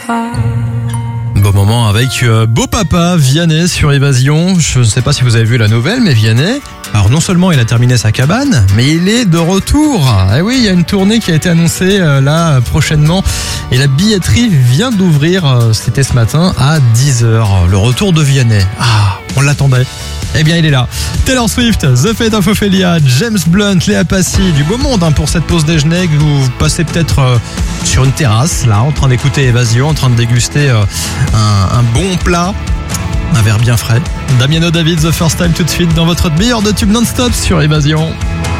Bon moment avec Beau Papa Vianney sur Évasion. Je ne sais pas si vous avez vu la nouvelle, mais Vianney, alors non seulement il a terminé sa cabane, mais il est de retour. Et oui, il y a une tournée qui a été annoncée là prochainement et la billetterie vient d'ouvrir, c'était ce matin à 10h. Le retour de Vianney. Ah, on l'attendait. Eh bien, il est là. Taylor Swift, The Fate of Ophelia, James Blunt, Léa Passy, du beau monde pour cette pause déjeuner que vous passez peut-être sur une terrasse, là, en train d'écouter Évasion, en train de déguster un bon plat, un verre bien frais. Damiano David, The First Time tout de suite dans votre meilleur de tube non-stop sur Évasion.